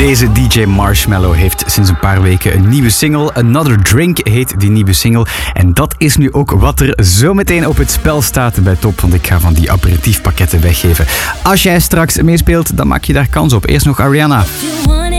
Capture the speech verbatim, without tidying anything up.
Deze D J Marshmello heeft sinds een paar weken een nieuwe single. Another Drink heet die nieuwe single. En dat is nu ook wat er zo meteen op het spel staat bij Top. Want ik ga van die aperitiefpakketten weggeven. Als jij straks meespeelt, dan maak je daar kans op. Eerst nog Ariana.